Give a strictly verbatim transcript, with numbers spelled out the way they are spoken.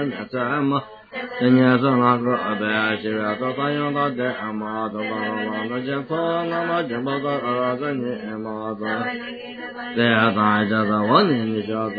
在么？今年是那个白七月到三阳到这嘛，到到到那些破那么金包的二十年嘛子，这大家的我年的小子。